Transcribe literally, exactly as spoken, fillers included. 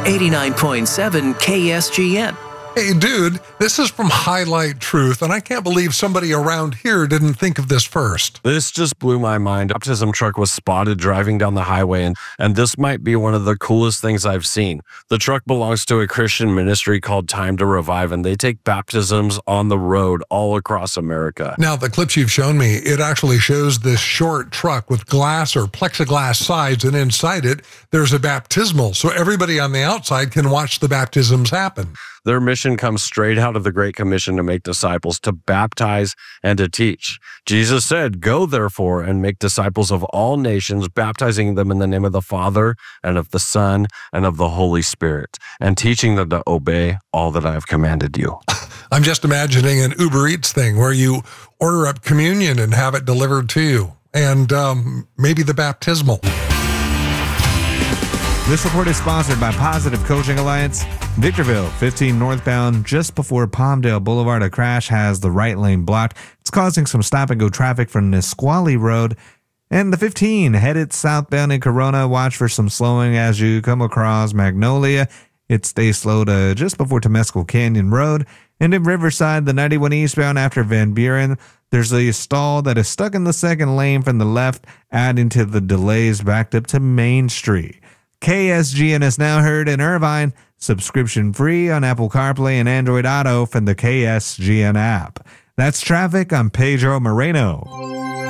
eighty-nine point seven K S G N. Hey, dude, this is from Highlight Truth, and I can't believe somebody around here didn't think of this first. This just blew my mind. A baptism truck was spotted driving down the highway, and, and this might be one of the coolest things I've seen. The truck belongs to a Christian ministry called Time to Revive, and they take baptisms on the road all across America. Now, the clips you've shown me, it actually shows this short truck with glass or plexiglass sides, and inside it, there's a baptismal, so everybody on the outside can watch the baptisms happen. Their mission comes straight out of the Great Commission to make disciples, to baptize, and to teach. Jesus said, "Go therefore and make disciples of all nations, baptizing them in the name of the Father and of the Son and of the Holy Spirit, and teaching them to obey all that I have commanded you." I'm just imagining an Uber Eats thing where you order up communion and have it delivered to you, and um, maybe the baptismal. This report is sponsored by Positive Coaching Alliance. Victorville, fifteen northbound, just before Palmdale Boulevard, a crash has the right lane blocked. It's causing some stop-and-go traffic from Nisqually Road. And the fifteen headed southbound in Corona. Watch for some slowing as you come across Magnolia. It stays slow to just before Temescal Canyon Road. And in Riverside, the ninety-one eastbound after Van Buren, there's a stall that is stuck in the second lane from the left, adding to the delays backed up to Main Street. K S G N is now heard in Irvine, subscription free on Apple CarPlay and Android Auto from the K S G N app. That's traffic. I'm Pedro Moreno.